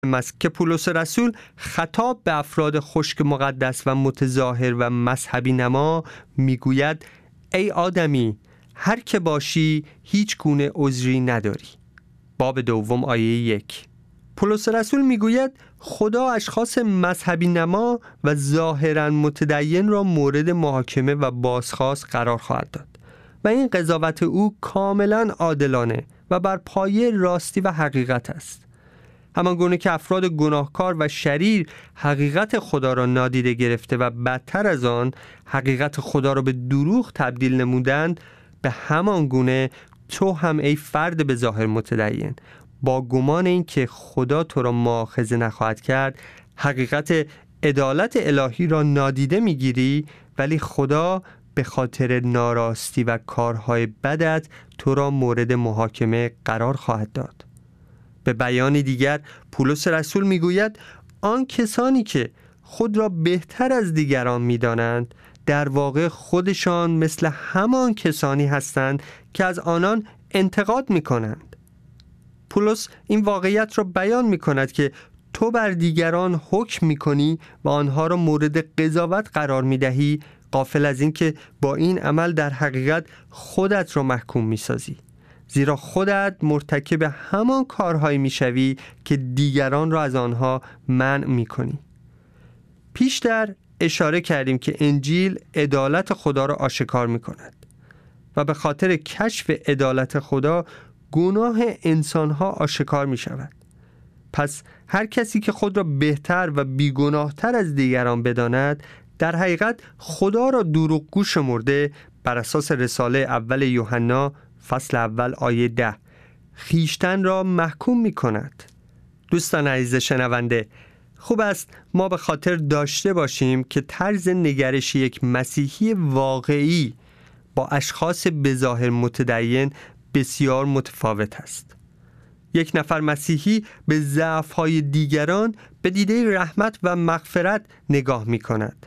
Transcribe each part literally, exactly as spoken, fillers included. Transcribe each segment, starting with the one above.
است که پولس رسول خطاب به افراد خشک مقدس و متظاهر و مذهبی نما میگوید ای آدمی هر که باشی هیچ گونه عذری نداری. باب دوم آیه یک. پولس رسول میگوید خدا اشخاص مذهبی نما و ظاهراً متدین را مورد محاکمه و بازخواست قرار خواهد داد و این قضاوت او کاملاً عادلانه و بر پایه راستی و حقیقت است. همان گونه که افراد گناهکار و شریر حقیقت خدا را نادیده گرفته و بدتر از آن حقیقت خدا را به دروغ تبدیل نمودند، به همان گونه تو هم ای فرد به ظاهر متدین با گمان این که خدا تو را مؤاخذه نخواهد کرد حقیقت عدالت الهی را نادیده میگیری، ولی خدا به خاطر ناراستی و کارهای بدت تو را مورد محاکمه قرار خواهد داد. به بیان دیگر پولس رسول میگوید آن کسانی که خود را بهتر از دیگران میدانند در واقع خودشان مثل همان کسانی هستند که از آنان انتقاد میکنند. پولس این واقعیت را بیان میکند که تو بر دیگران حکم میکنی و آنها را مورد قضاوت قرار میدهی، غافل از این که با این عمل در حقیقت خودت را محکوم میسازی، زیرا خودت مرتکب همان کارهایی میشوی که دیگران را از آنها منع میکنی. پیشتر اشاره کردیم که انجیل عدالت خدا را آشکار میکند و به خاطر کشف عدالت خدا گناه انسانها آشکار میشود. پس هر کسی که خود را بهتر و بیگناهتر از دیگران بداند در حقیقت خدا را دروغگو شمرده بر اساس رساله اول یوحنا فصل اول آیه ده خویشتن را محکوم می کند. دوستان عزیز شنونده، خوب است ما به خاطر داشته باشیم که طرز نگرش یک مسیحی واقعی با اشخاص بظاهر متدین بسیار متفاوت است. یک نفر مسیحی به ضعف‌های دیگران به دیده رحمت و مغفرت نگاه می کند.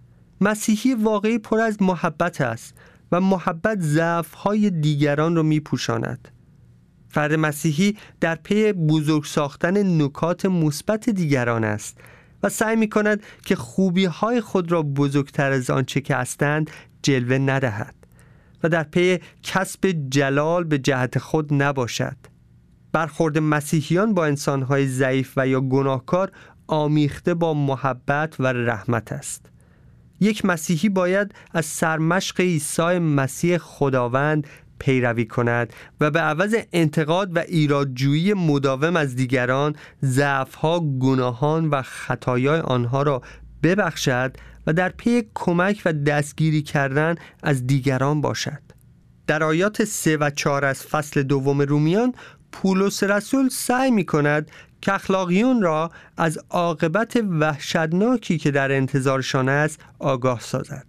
مسیحی واقعی پر از محبت است و محبت ضعف‌های دیگران را می‌پوشاند. فرد مسیحی در پی بزرگ ساختن نکات مثبت دیگران است و سعی می‌کند که خوبی‌های خود را بزرگتر از آنچه که هستند جلوه ندهد و در پی کسب جلال به جهت خود نباشد. برخورد مسیحیان با انسان‌های ضعیف و یا گناهکار آمیخته با محبت و رحمت است. یک مسیحی باید از سرمشق عیسی مسیح خداوند پیروی کند و به عوض انتقاد و ایرادجویی مداوم از دیگران ضعف‌ها، گناهان و خطایای آنها را ببخشد و در پی کمک و دستگیری کردن از دیگران باشد. در آیات سه و چهار از فصل دوم رومیان پولس رسول سعی می کند که اخلاقیون را از عاقبت وحشتناکی که در انتظارشان است آگاه سازد.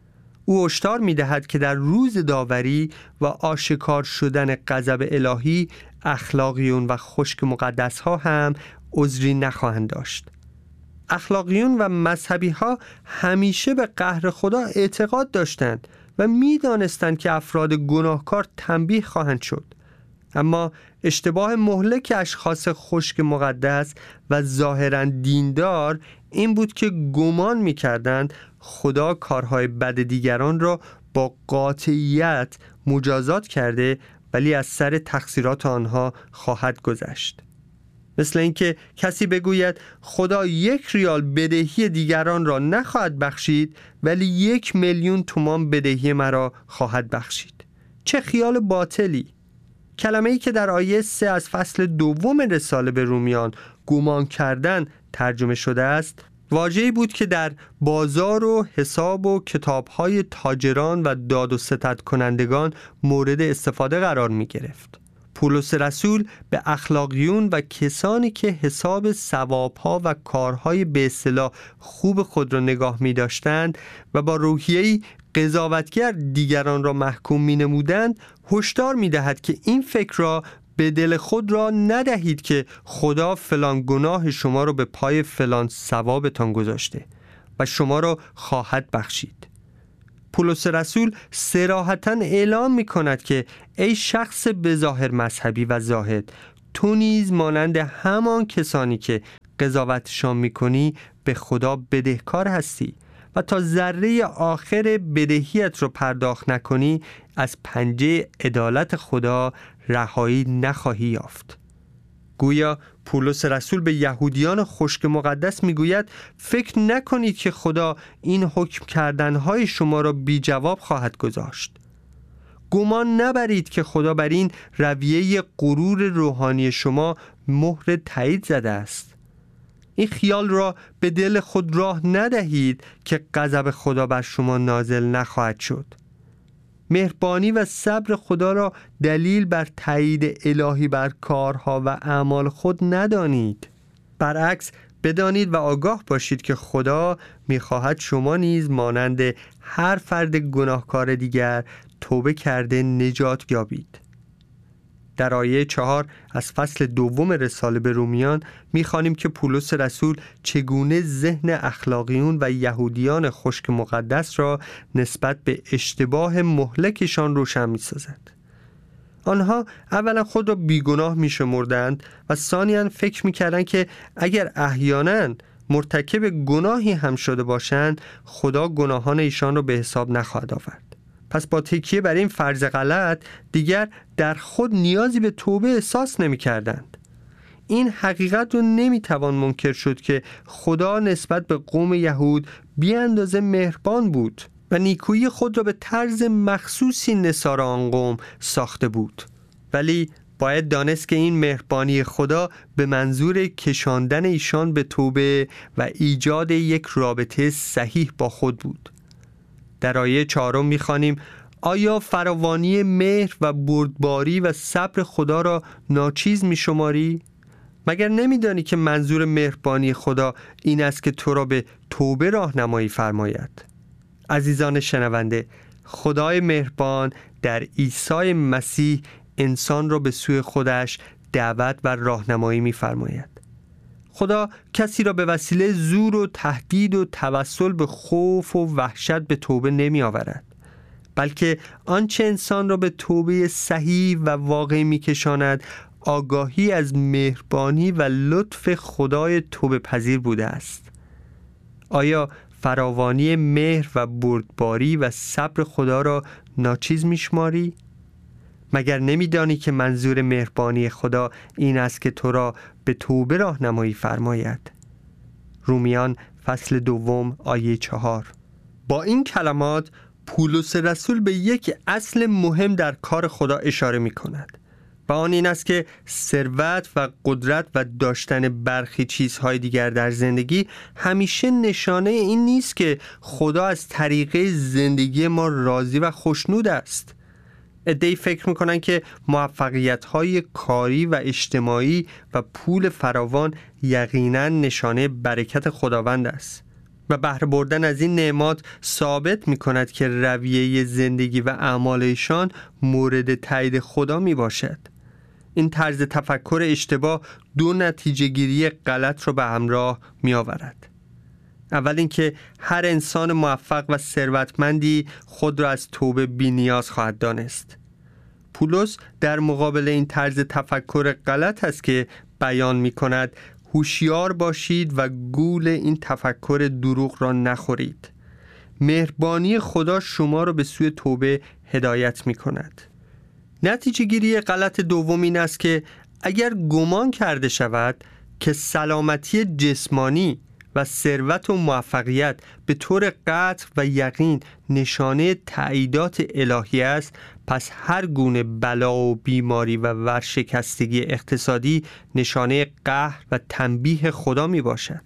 او هشدار می دهد که در روز داوری و آشکار شدن غضب الهی اخلاقیون و خشک مقدس ها هم عذری نخواهند داشت. اخلاقیون و مذهبی ها همیشه به قهر خدا اعتقاد داشتند و می دانستند که افراد گناهکار تنبیه خواهند شد. اما اشتباه مهلک اشخاص خشک مقدس و ظاهراً دیندار این بود که گمان می‌کردند خدا کارهای بد دیگران را با قاطعیت مجازات کرده ولی از سر تقصیرات آنها خواهد گذشت. مثل اینکه کسی بگوید خدا یک ریال بدهی دیگران را نخواهد بخشید ولی یک میلیون تومان بدهی مرا خواهد بخشید. چه خیال باطلی! کلمه‌ای که در آیه سه از فصل دوم رساله به رومیان گمان کردن ترجمه شده است، واژه‌ای بود که در بازار و حساب و کتاب‌های تاجران و داد و ستد کنندگان مورد استفاده قرار می‌گرفت. پولس رسول به اخلاقیون و کسانی که حساب ثواب‌ها و کارهای به اصطلاح خوب خود را نگاه می‌داشتند و با روحیه‌ای قضاوتگر دیگران را محکوم می‌نمودند هشدار می‌دهد که این فکر را به دل خود را ندهید که خدا فلان گناه شما را به پای فلان ثوابتان گذاشته و شما را خواهد بخشید. پولس رسول صراحتاً اعلام می‌کند که ای شخص بظاهر مذهبی و زاهد، تو نیز مانند همان کسانی که قضاوتشان میکنی به خدا بدهکار هستی و تا ذره آخر بدهیت رو پرداخت نکنی از پنجه عدالت خدا رهایی نخواهی یافت. گویا پولس رسول به یهودیان خشک مقدس میگوید فکر نکنید که خدا این حکم کردنهای شما را بی جواب خواهد گذاشت. گمان نبرید که خدا بر این رویه غرور روحانی شما مهر تایید زده است. این خیال را به دل خود راه ندهید که غضب خدا بر شما نازل نخواهد شد. مهربانی و صبر خدا را دلیل بر تایید الهی بر کارها و اعمال خود ندانید. برعکس بدانید و آگاه باشید که خدا می‌خواهد شما نیز مانند هر فرد گناهکار دیگر توبه کرده نجات یابید. در آیه چهار از فصل دوم رساله به رومیان می‌خوانیم که پولس رسول چگونه ذهن اخلاقیون و یهودیان خشک مقدس را نسبت به اشتباه مهلکشان روشن می‌سازد. آنها اولا خود را بیگناه می‌شمردند و ثانیاً فکر می‌کردند که اگر احیاناً مرتکب گناهی هم شده باشند خدا گناهان ایشان را به حساب نخواهد آورد. پس با تکیه بر این فرض غلط دیگر در خود نیازی به توبه احساس نمی کردند. این حقیقت رو نمی توان منکر شد که خدا نسبت به قوم یهود بی اندازه مهربان بود و نیکویی خود را به طرز مخصوصی نثار آن قوم ساخته بود. ولی باید دانست که این مهربانی خدا به منظور کشاندن ایشان به توبه و ایجاد یک رابطه صحیح با خود بود. در آیه چهارم می‌خوانیم آیا فراوانی مهر و بردباری و صبر خدا را ناچیز می‌شماری؟ مگر نمی‌دانی که منظور مهربانی خدا این است که تو را به توبه راهنمایی فرماید؟ عزیزان شنونده، خدای مهربان در عیسی مسیح انسان را به سوی خودش دعوت و راهنمایی می‌فرماید. خدا کسی را به وسیله زور و تهدید و توسل به خوف و وحشت به توبه نمی آورد، بلکه آنچه انسان را به توبه صحیح و واقعی می کشاند آگاهی از مهربانی و لطف خدای توبه پذیر بوده است. آیا فراوانی مهر و بردباری و صبر خدا را ناچیز می شماری؟ مگر نمیدانی که منظور مهربانی خدا این است که تو را به توبه راهنمایی فرماید؟ رومیان فصل دوم آیه چهار. با این کلمات پولس رسول به یک اصل مهم در کار خدا اشاره می کند و آن این است که ثروت و قدرت و داشتن برخی چیزهای دیگر در زندگی همیشه نشانه این نیست که خدا از طریقه زندگی ما راضی و خوشنود است. عده‌ای فکر میکنن که موفقیت‌های کاری و اجتماعی و پول فراوان یقیناً نشانه برکت خداوند است و بهره بردن از این نعمات ثابت میکند که رویه زندگی و اعمال ایشان مورد تایید خدا میباشد. این طرز تفکر اشتباه دو نتیجه گیری غلط را به همراه میآورد. اول اینکه هر انسان موفق و ثروتمندی خود را از توبه بی نیاز خواهد دانست. پولس در مقابل این طرز تفکر غلط است که بیان می کند هوشیار باشید و گول این تفکر دروغ را نخورید. مهربانی خدا شما را به سوی توبه هدایت می کند. نتیجه گیری غلط دوم این است که اگر گمان کرده شود که سلامتی جسمانی و ثروت و موفقیت به طور قطع و یقین نشانه تأییدات الهی است، پس هر گونه بلا و بیماری و ورشکستگی اقتصادی نشانه قهر و تنبیه خدا می باشد.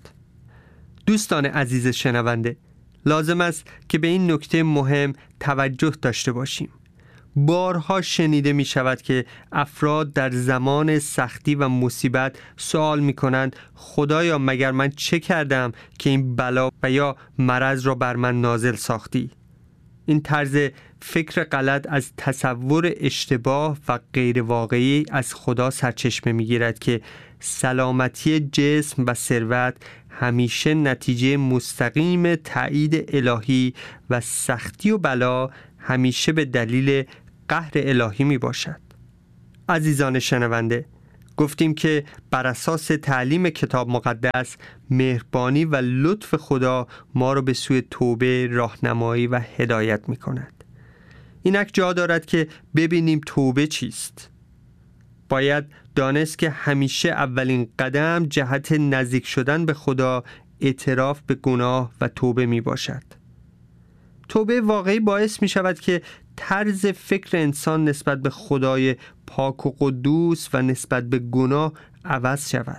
دوستان عزیز شنونده، لازم است که به این نکته مهم توجه داشته باشیم. بارها شنیده می شود که افراد در زمان سختی و مصیبت سوال می کنند خدایا مگر من چه کردم که این بلا و یا مرض را بر من نازل ساختی؟ این طرز فکر غلط از تصور اشتباه و غیر واقعی از خدا سرچشمه می گیرد که سلامتی جسم و ثروت همیشه نتیجه مستقیم تأیید الهی و سختی و بلا همیشه به دلیل قهر الهی می باشد. عزیزان شنونده، گفتیم که بر اساس تعلیم کتاب مقدس مهربانی و لطف خدا ما رو به سوی توبه راهنمایی و هدایت می کند. اینک جا دارد که ببینیم توبه چیست. باید دانست که همیشه اولین قدم جهت نزدیک شدن به خدا اعتراف به گناه و توبه می باشد. توبه واقعی باعث می شود که طرز فکر انسان نسبت به خدای پاک و قدوس و نسبت به گناه عوض شود.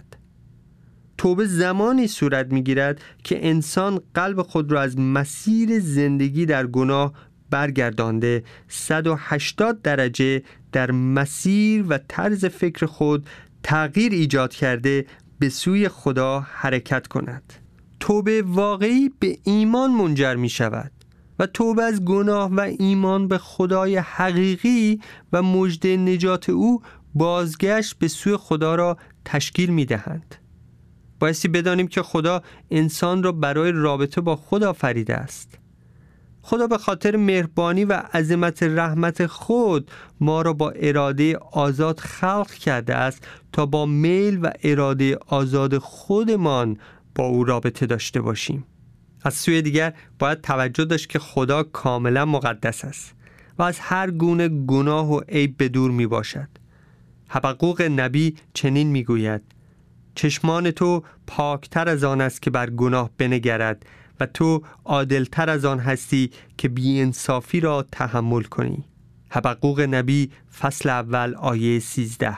توبه زمانی صورت می گیرد که انسان قلب خود را از مسیر زندگی در گناه برگردانده صد و هشتاد درجه در مسیر و طرز فکر خود تغییر ایجاد کرده به سوی خدا حرکت کند. توبه واقعی به ایمان منجر می شود و توبه از گناه و ایمان به خدای حقیقی و مژده نجات او بازگشت به سوی خدا را تشکیل می دهند. بایستی بدانیم که خدا انسان را برای رابطه با خدا آفریده است. خدا به خاطر مهربانی و عظمت رحمت خود ما را با اراده آزاد خلق کرده است تا با میل و اراده آزاد خودمان با او رابطه داشته باشیم. از سوی دیگر باید توجه داشت که خدا کاملا مقدس است و از هر گونه گناه و عیب به دور می باشد. حبقوق نبی چنین می گوید: چشمان تو پاکتر از آن است که بر گناه بنگرد و تو عادلتر از آن هستی که بی‌انصافی را تحمل کنی. حبقوق نبی فصل اول آیه سیزده.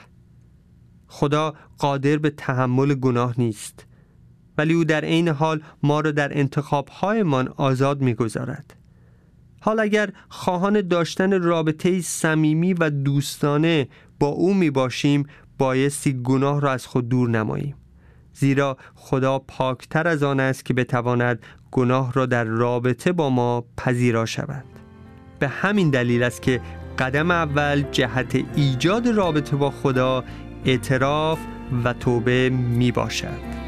خدا قادر به تحمل گناه نیست، ولی او در عین حال ما را در انتخاب‌هایمان آزاد می‌گذارد. حال اگر خواهان داشتن رابطه‌ای صمیمی و دوستانه با او می‌باشیم، بایستی گناه را از خود دور نماییم، زیرا خدا پاکتر از آن است که بتواند گناه را در رابطه با ما پذیرا شود. به همین دلیل است که قدم اول جهت ایجاد رابطه با خدا اعتراف و توبه می باشد.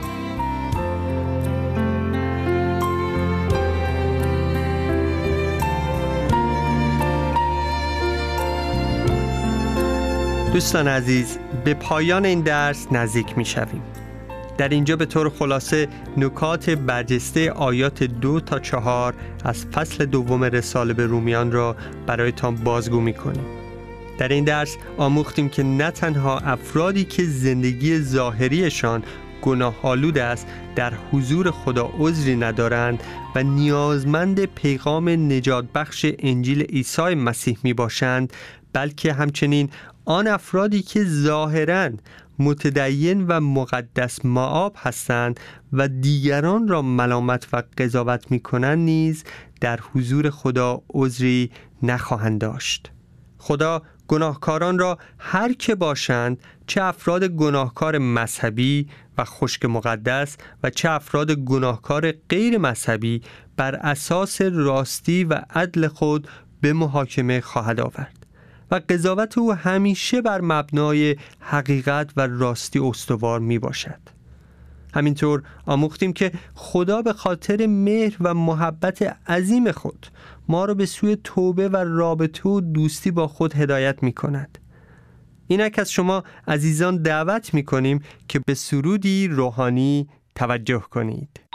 دوستان عزیز، به پایان این درس نزدیک می شویم. در اینجا به طور خلاصه نکات برجسته آیات دو تا چهار از فصل دوم رساله به رومیان را برایتان بازگو می کنیم. در این درس آموختیم که نه تنها افرادی که زندگی ظاهریشان گناه آلود است در حضور خدا عذری ندارند و نیازمند پیغام نجات بخش انجیل عیسی مسیح می باشند، بلکه همچنین آن افرادی که ظاهراً متدین و مقدس مآب هستند و دیگران را ملامت و قضاوت می کنند نیز در حضور خدا عذری نخواهند داشت. خدا گناهکاران را هر که باشند، چه افراد گناهکار مذهبی و خشک مقدس و چه افراد گناهکار غیر مذهبی، بر اساس راستی و عدل خود به محاکمه خواهد آورد و قضاوت او همیشه بر مبنای حقیقت و راستی استوار می باشد. همینطور آموختیم که خدا به خاطر مهر و محبت عظیم خود ما را به سوی توبه و رابطه و دوستی با خود هدایت می کند. اینک از شما عزیزان دعوت می کنیم که به سرودی روحانی توجه کنید.